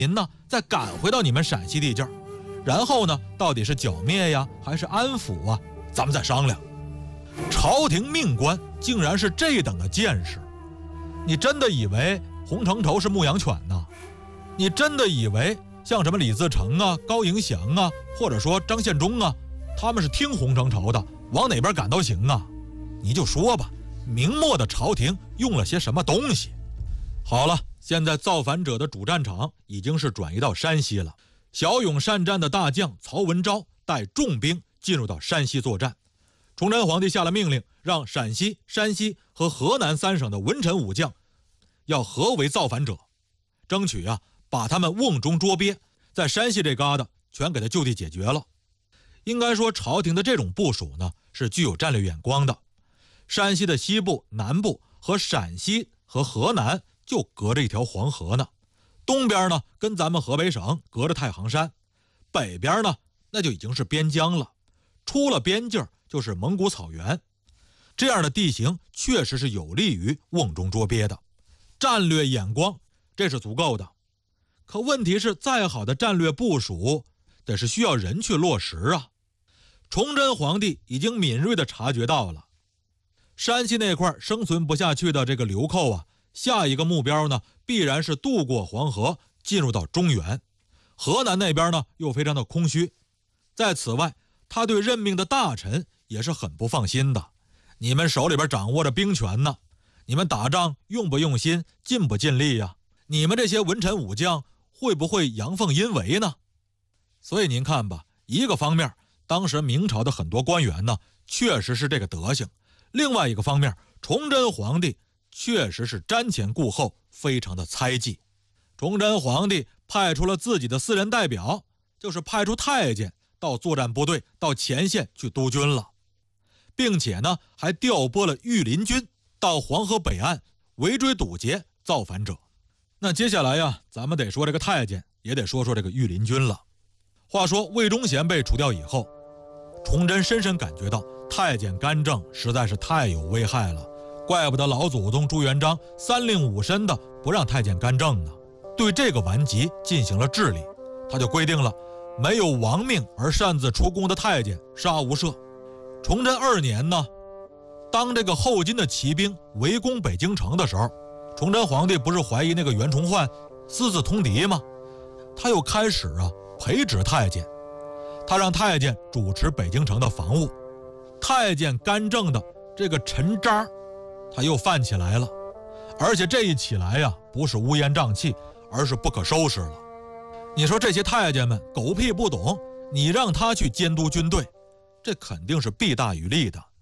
您呢再赶回到你们陕西地界儿，然后呢到底是剿灭呀还是安抚啊，咱们再商量。朝廷命官竟然是这等的见识，你真的以为洪承畴是牧羊犬呢？你真的以为像什么李自成啊、高迎祥啊，或者说张献忠啊，他们是听洪承畴的，往哪边赶都行啊？你就说吧，明末的朝廷用了些什么东西？好了，现在造反者的主战场已经是转移到山西了。骁勇善战的大将曹文昭带重兵进入到山西作战。崇祯皇帝下了命令，让陕西、山西和河南3省的文臣武将要合围造反者，争取把他们瓮中捉鳖，在山西这疙瘩全给他就地解决了。应该说朝廷的这种部署呢，是具有战略眼光的。山西的西部、南部和陕西和河南就隔着一条黄河呢，东边呢跟咱们河北省隔着太行山，北边呢那就已经是边疆了，出了边境就是蒙古草原。这样的地形确实是有利于瓮中捉鳖的，战略眼光这是足够的。可问题是，再好的战略部署得是需要人去落实啊。崇祯皇帝已经敏锐地察觉到了，山西那块生存不下去的这个流寇下一个目标呢必然是渡过黄河进入到中原。河南那边呢又非常的空虚，在此外他对任命的大臣也是很不放心的。你们手里边掌握着兵权呢，你们打仗用不用心，尽不尽力呀？你们这些文臣武将会不会阳奉阴违呢？所以您看吧，一个方面当时明朝的很多官员呢确实是这个德行，另外一个方面崇祯皇帝确实是瞻前顾后，非常的猜忌。崇祯皇帝派出了自己的私人代表，就是派出太监到作战部队到前线去督军了，并且呢还调拨了御林军到黄河北岸围追堵截造反者。那接下来咱们得说这个太监，也得说说这个御林军了。话说魏忠贤被除掉以后，崇祯深深感觉到太监干政实在是太有危害了，怪不得老祖宗朱元璋三令五申的不让太监干政呢。对这个顽疾进行了治理，他就规定了没有亡命而擅自出宫的太监杀无赦。崇祯2年呢，当这个后金的骑兵围攻北京城的时候，崇祯皇帝不是怀疑那个袁崇焕私自通敌吗？他又开始培植太监，他让太监主持北京城的防务。太监干政的这个陈渣他又犯起来了，而且这一起来不是乌烟瘴气，而是不可收拾了。你说这些太监们狗屁不懂，你让他去监督军队，这肯定是弊大于利的。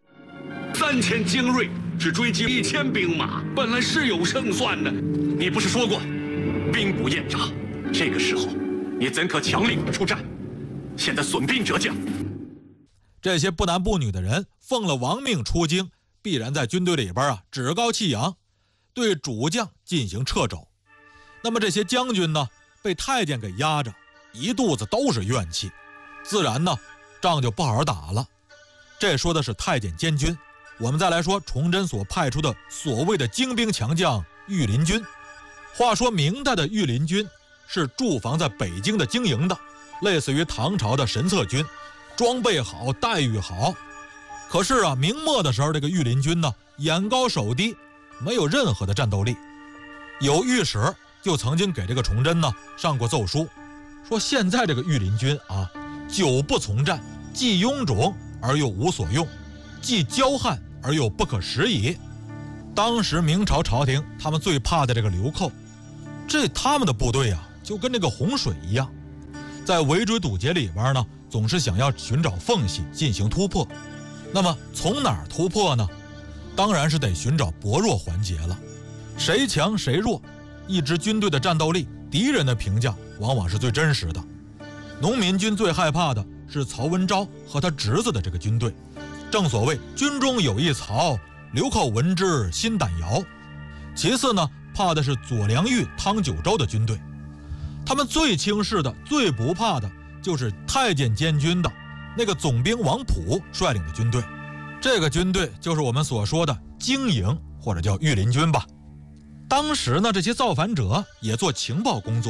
3000精锐只追击1000兵马，本来是有胜算的。你不是说过兵不厌诈，这个时候你怎可强令出战？现在损兵折将， 这些不男不女的人奉了王命出京，必然在军队里边趾高气扬，对主将进行掣肘。那么这些将军呢，被太监给压着，一肚子都是怨气，自然呢仗就不好好打了。这说的是太监监军。我们再来说崇祯所派出的所谓的精兵强将御林军。话说明代的御林军是驻防在北京的经营的，类似于唐朝的神策军，装备好，待遇好。可是明末的时候，这个御林军呢，眼高手低，没有任何的战斗力。有御史就曾经给这个崇祯呢上过奏书，说现在这个御林军久不从战，既臃肿而又无所用，既骄悍而又不可食矣。当时明朝朝廷他们最怕的这个流寇，他们的部队就跟这个洪水一样，在围追堵截里边呢，总是想要寻找缝隙进行突破。那么从哪儿突破呢？当然是得寻找薄弱环节了。谁强谁弱，一支军队的战斗力，敌人的评价往往是最真实的。农民军最害怕的是曹文昭和他侄子的这个军队。正所谓军中有一曹，流寇闻之心胆摇。其次呢，怕的是左良玉、汤九州的军队。他们最轻视的、最不怕的就是太监监军的那个总兵王溥率领的军队。这个军队就是我们所说的经营，或者叫御林军吧。当时呢，这些造反者也做情报工作，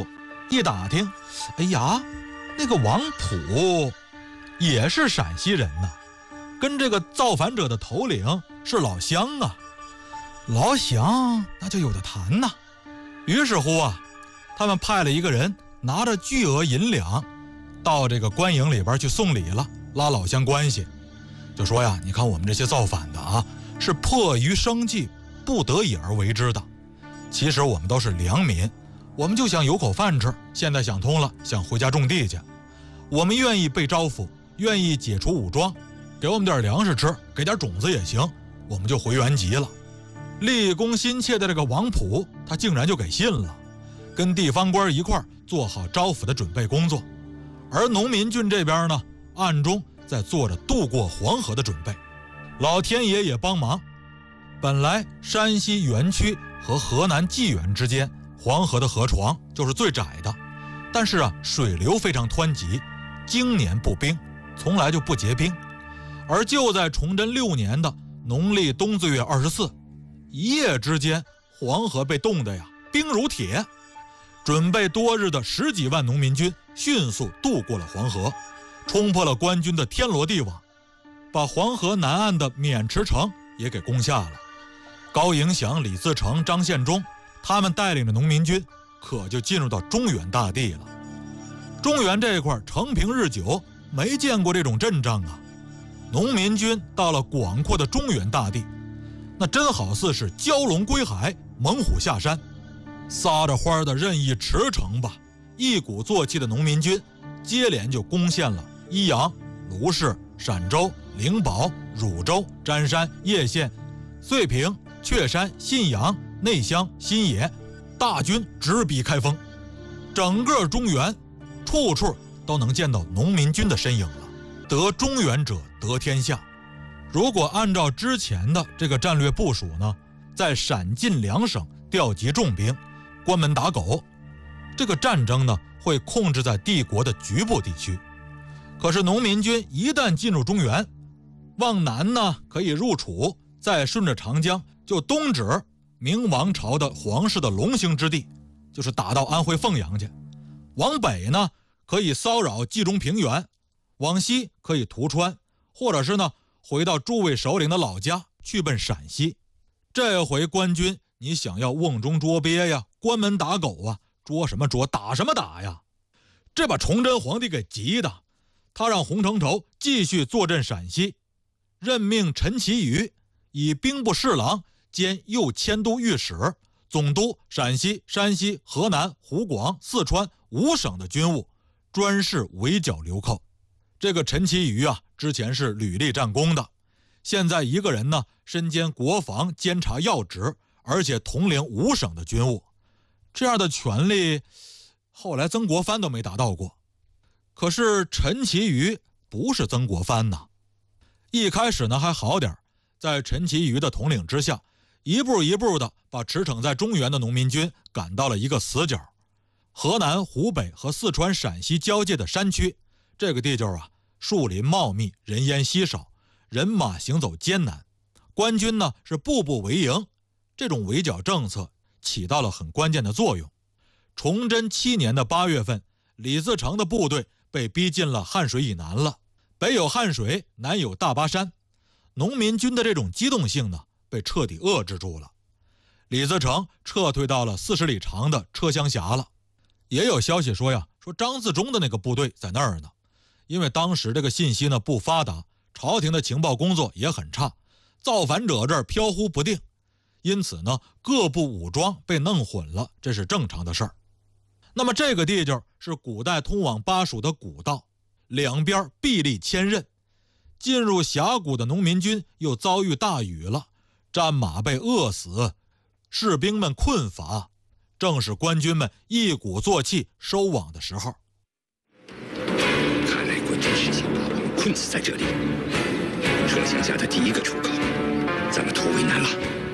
一打听，哎呀，那个王普也是陕西人呐，跟这个造反者的头领是老乡啊，老乡那就有的谈呐。于是乎啊，他们派了一个人拿着巨额银两到这个官营里边去送礼了，拉老乡关系，就说呀，你看我们这些造反的啊，是迫于生计不得已而为之的，其实我们都是良民，我们就想有口饭吃，现在想通了，想回家种地去，我们愿意被招抚，愿意解除武装，给我们点粮食吃，给点种子也行，我们就回原籍了。立功心切的这个王普，他竟然就给信了，跟地方官一块做好招抚的准备工作。而农民军这边呢，暗中在做着渡过黄河的准备。老天爷也帮忙，本来山西垣曲和河南济源之间黄河的河床就是最窄的，但是啊，水流非常湍急，经年不冰，从来就不结冰。而就在崇祯6年的农历冬字月24，一夜之间黄河被冻得呀冰如铁。准备多日的10几万农民军迅速渡过了黄河，冲破了官军的天罗地网，把黄河南岸的渑池城也给攻下了。高迎祥、李自成、张献忠他们带领着农民军可就进入到中原大地了。中原这块承平日久，没见过这种阵仗啊。农民军到了广阔的中原大地，那真好似是蛟龙归海，猛虎下山。撒着欢的任意驰骋吧，一鼓作气的农民军接连就攻陷了宜阳、卢氏、陕州、灵宝、汝州、詹山、叶县、遂平、确山、信阳、内乡、新野，大军直逼开封。整个中原处处都能见到农民军的身影了。得中原者得天下。如果按照之前的这个战略部署呢，在陕晋2省调集重兵，关门打狗，这个战争呢会控制在帝国的局部地区。可是农民军一旦进入中原，往南呢可以入楚，再顺着长江就东指明王朝的皇室的龙兴之地，就是打到安徽凤阳去。往北呢可以骚扰冀中平原，往西可以屠川，或者是呢回到诸位首领的老家去奔陕西。这回官军你想要瓮中捉鳖呀，关门打狗啊，捉什么捉，打什么打呀。这把崇祯皇帝给急的，他让洪承畴继续坐镇陕西，任命陈其瑜以兵部侍郎兼右迁都御史，总督陕西、山西、河南、湖广、四川5省的军务，专事围剿流寇。这个陈其瑜啊，之前是屡立战功的，现在一个人呢身兼国防监察要职，而且统领5省的军务，这样的权力后来曾国藩都没达到过。可是陈其瑜不是曾国藩呐。一开始呢还好点，在陈其瑜的统领之下，一步一步的把驰骋在中原的农民军赶到了一个死角。河南、湖北和四川、陕西交界的山区，这个地界啊，树林茂密，人烟稀少，人马行走艰难，官军呢是步步为营。这种围剿政策起到了很关键的作用。崇祯7年的8月份，李自成的部队被逼进了汉水以南了，北有汉水，南有大巴山，农民军的这种机动性呢被彻底遏制住了。李自成撤退到了40里长的车厢峡了。也有消息说呀，说张自忠的那个部队在那儿呢。因为当时这个信息呢不发达，朝廷的情报工作也很差，造反者这儿飘忽不定，因此呢各部武装被弄混了，这是正常的事儿。那么这个地界是古代通往巴蜀的古道，两边壁立千仞，进入峡谷的农民军又遭遇大雨了，战马被饿死，士兵们困乏，正是官军们一鼓作气收网的时候。 看来官军是想把我们困死在这里，设想下的第一个出口，咱们突围难了。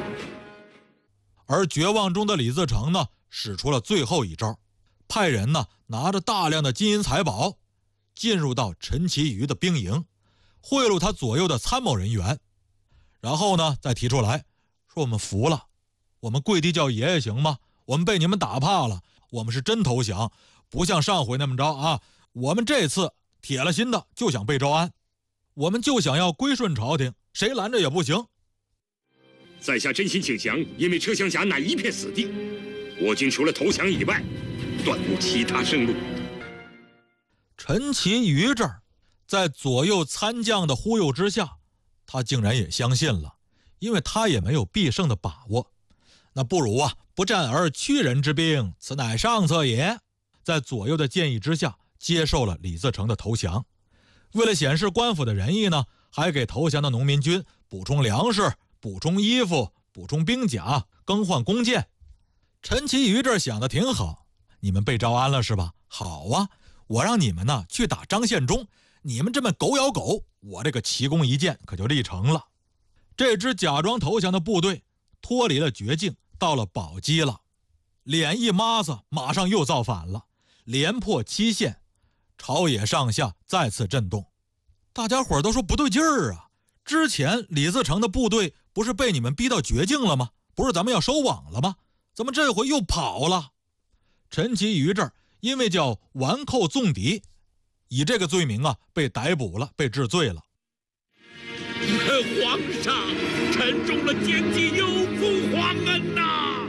而绝望中的李自成呢，使出了最后一招，派人呢拿着大量的金银财宝，进入到陈其瑜的兵营，贿赂他左右的参谋人员，然后呢再提出来说，我们服了，我们跪地叫爷爷行吗？我们被你们打怕了，我们是真投降， 不像上回那么着啊，我们这次铁了心的就想被招安，我们就想要归顺朝廷，谁拦着也不行。 在下真心请降，因为车厢峡乃一片死地，我军除了投降以外，断无其他生路。 陈其瑜这儿，在左右参将的忽悠之下，他竟然也相信了，因为他也没有必胜的把握。那不如啊，不战而屈人之兵，此乃上策也。在左右的建议之下，接受了李自成的投降。为了显示官府的仁义呢，还给投降的农民军补充粮食、补充衣服、补充兵甲、更换弓箭。陈其瑜这儿想的挺好，你们被招安了是吧？好啊，我让你们呢去打张献忠，你们这么狗咬狗，我这个奇功一件可就立成了。这支假装投降的部队脱离了绝境，到了宝鸡了，脸一抹子，马上又造反了，连破7县，朝野上下再次震动。大家伙都说不对劲儿啊，之前李自成的部队不是被你们逼到绝境了吗？不是咱们要收网了吗？怎么这回又跑了？陈其瑜这儿因为叫顽寇纵敌，以这个罪名啊被逮捕了，被治罪了。 皇上，臣中了奸计，有负皇恩呐！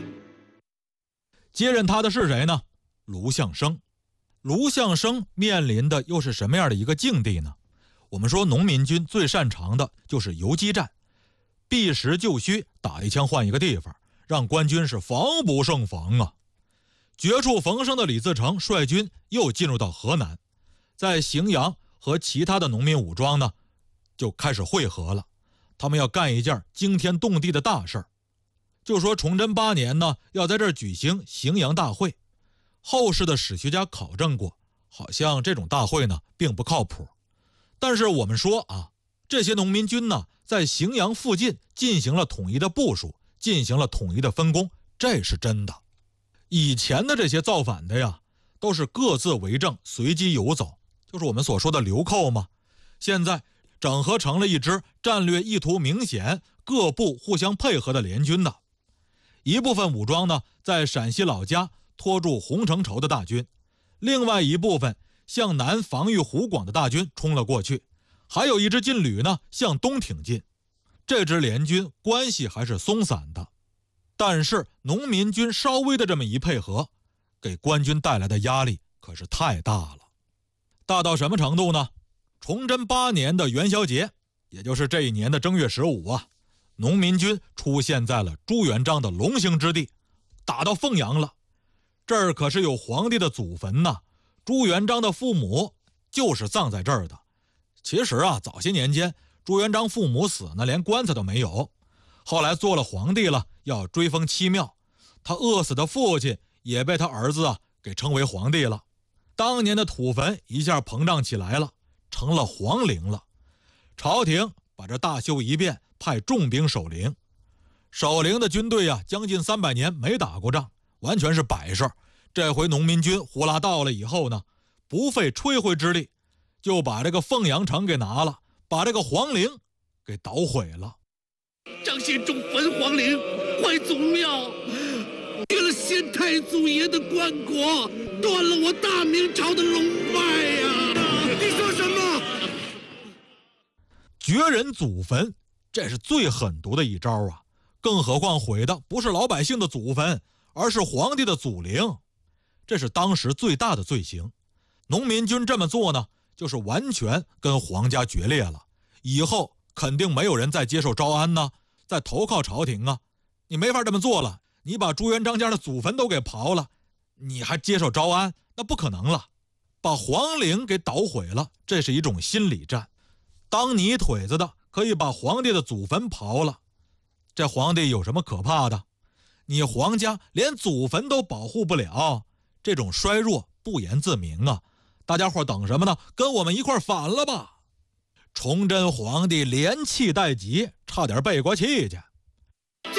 接任他的是谁呢？卢象升。卢象升面临的又是什么样的一个境地呢？我们说农民军最擅长的就是游击战，避实就虚，打一枪换一个地方，让官军是防不胜防啊。绝处逢生的李自成率军又进入到河南，在荥阳和其他的农民武装呢就开始会合了。他们要干一件惊天动地的大事儿，就说崇祯8年呢要在这儿举行荥阳大会。后世的史学家考证过，好像这种大会呢并不靠谱。但是我们说啊，这些农民军呢在荥阳附近进行了统一的部署，进行了统一的分工，这是真的。以前的这些造反的呀，都是各自为政，随机游走，就是我们所说的流寇嘛。现在整合成了一支战略意图明显、各部互相配合的联军的。一部分武装呢在陕西老家拖住洪承畴的大军，另外一部分向南防御湖广的大军冲了过去，还有一支劲旅呢向东挺进。这支联军关系还是松散的，但是农民军稍微的这么一配合，给官军带来的压力可是太大了。大到什么程度呢？崇祯8年的元宵节，也就是这一年的正月15啊，农民军出现在了朱元璋的龙兴之地，打到凤阳了。这儿可是有皇帝的祖坟呐，朱元璋的父母就是葬在这儿的。其实啊，早些年间朱元璋父母死呢，连棺材都没有。后来做了皇帝了，要追封耆庙，他饿死的父亲也被他儿子啊给称为皇帝了。当年的土坟一下膨胀起来了，成了皇陵了。朝廷把这大修一遍，派重兵守陵。守陵的军队啊，将近300年没打过仗，完全是摆设。这回农民军呼啦到了以后呢，不费吹灰之力，就把这个凤阳城给拿了，把这个皇陵给捣毁了。 张献忠焚皇陵，坏祖庙，灭了先太祖爷的棺椁，断了我大明朝的龙脉呀！你说什么？ 掘人祖坟，这是最狠毒的一招啊！更何况毁的不是老百姓的祖坟，而是皇帝的祖陵，这是当时最大的罪行。农民军这么做呢，就是完全跟皇家决裂了。以后肯定没有人再接受招安呢，再投靠朝廷啊。你没法这么做了，你把朱元璋家的祖坟都给刨了，你还接受招安？那不可能了。把皇陵给捣毁了，这是一种心理战。当泥腿子的可以把皇帝的祖坟刨了，这皇帝有什么可怕的？你皇家连祖坟都保护不了，这种衰弱不言自明啊！大家伙等什么呢？跟我们一块反了吧！崇祯皇帝连气带急，差点背过气去。